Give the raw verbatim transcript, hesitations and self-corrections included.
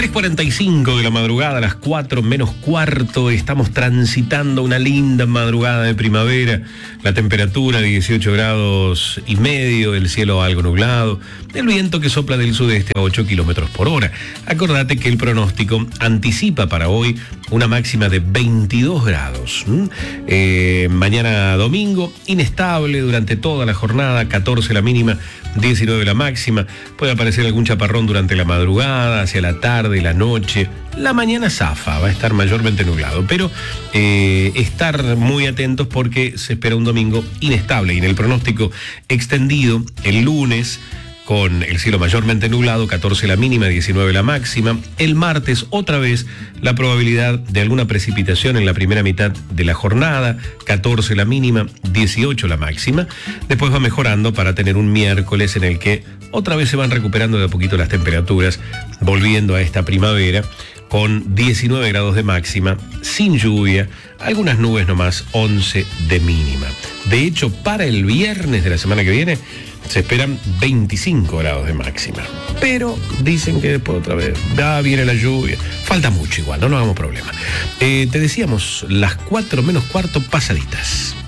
tres cuarenta y cinco de la madrugada, a las cuatro menos cuarto, estamos transitando una linda madrugada de primavera. La temperatura dieciocho grados y medio, el cielo algo nublado, el viento que sopla del sudeste a ocho kilómetros por hora. Acordate que el pronóstico anticipa para hoy una máxima de veintidós grados. ¿Mm? Eh, mañana domingo, inestable durante toda la jornada, catorce la mínima, diecinueve la máxima. Puede aparecer algún chaparrón durante la madrugada, hacia la tarde, la noche. La mañana zafa, va a estar mayormente nublado, pero eh, estar muy atentos porque se espera un domingo inestable. Y en el pronóstico extendido, el lunes, con el cielo mayormente nublado, catorce la mínima, diecinueve la máxima. El martes, otra vez, la probabilidad de alguna precipitación en la primera mitad de la jornada, catorce la mínima, dieciocho la máxima. Después va mejorando para tener un miércoles en el que otra vez se van recuperando de a poquito las temperaturas, volviendo a esta primavera, con diecinueve grados de máxima, sin lluvia, algunas nubes nomás, once de mínima. De hecho, para el viernes de la semana que viene, se esperan veinticinco grados de máxima. Pero dicen que después otra vez, ah, viene la lluvia. Falta mucho igual, no nos hagamos problema. Eh, te decíamos, las cuatro menos cuarto pasaditas.